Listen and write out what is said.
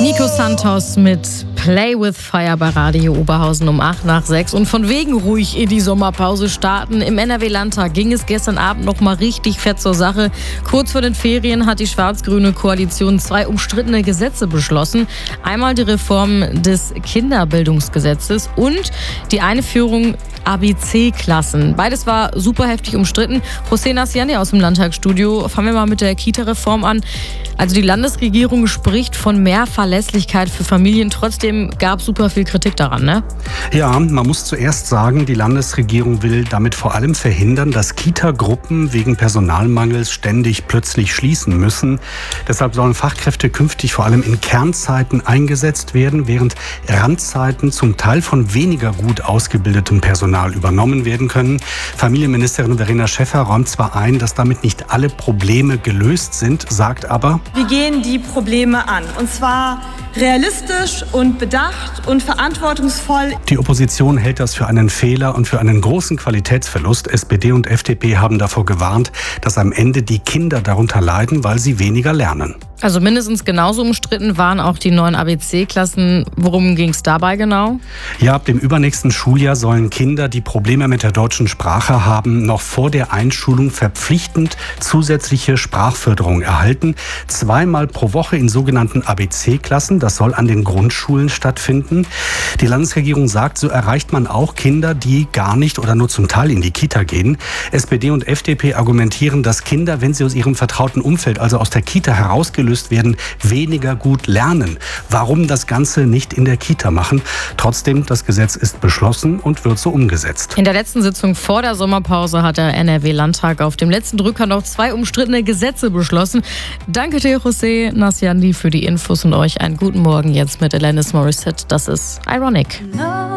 Nico Santos mit Play with Fire bei Radio Oberhausen um 6:08. Und von wegen ruhig in die Sommerpause starten. Im NRW-Landtag ging es gestern Abend noch mal richtig fett zur Sache. Kurz vor den Ferien hat die schwarz-grüne Koalition 2 umstrittene Gesetze beschlossen. Einmal die Reform des Kinderbildungsgesetzes und die Einführung ABC-Klassen. Beides war super heftig umstritten. José Nasciani aus dem Landtagsstudio. Fangen wir mal mit der Kita-Reform an. Also die Landesregierung spricht von mehr Verlässlichkeit für Familien. Trotzdem gab es super viel Kritik daran, ne? Ja, man muss zuerst sagen, die Landesregierung will damit vor allem verhindern, dass Kita-Gruppen wegen Personalmangels ständig plötzlich schließen müssen. Deshalb sollen Fachkräfte künftig vor allem in Kernzeiten eingesetzt werden, während Randzeiten zum Teil von weniger gut ausgebildetem Personal übernommen werden können. Familienministerin Verena Schäffer räumt zwar ein, dass damit nicht alle Probleme gelöst sind, sagt aber: Wir gehen die Probleme an, und zwar realistisch und bedacht und verantwortungsvoll. Die Opposition hält das für einen Fehler und für einen großen Qualitätsverlust. SPD und FDP haben davor gewarnt, dass am Ende die Kinder darunter leiden, weil sie weniger lernen. Also mindestens genauso umstritten waren auch die neuen ABC-Klassen. Worum ging es dabei genau? Ja, ab dem übernächsten Schuljahr sollen Kinder, die Probleme mit der deutschen Sprache haben, noch vor der Einschulung verpflichtend zusätzliche Sprachförderung erhalten. 2-mal pro Woche in sogenannten ABC-Klassen. Das soll an den Grundschulen stattfinden. Die Landesregierung sagt, so erreicht man auch Kinder, die gar nicht oder nur zum Teil in die Kita gehen. SPD und FDP argumentieren, dass Kinder, wenn sie aus ihrem vertrauten Umfeld, also aus der Kita herausgelöst werden, weniger gut lernen. Warum das Ganze nicht in der Kita machen? Trotzdem, das Gesetz ist beschlossen und wird so umgesetzt. In der letzten Sitzung vor der Sommerpause hat der NRW-Landtag auf dem letzten Drücker noch 2 umstrittene Gesetze beschlossen. Danke dir, José Nasciani, für die Infos und euch einen guten Morgen jetzt mit Alanis Morissette. Das ist Ironic.